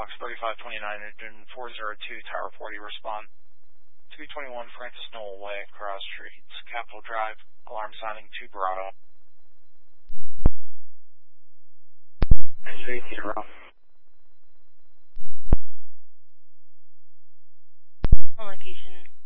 Fox 3529, engine 402, Tower 40, respond. 221 Francis Noel Way, Cross Street, Capitol Drive, alarm sounding 2 Bravo. 30. On location,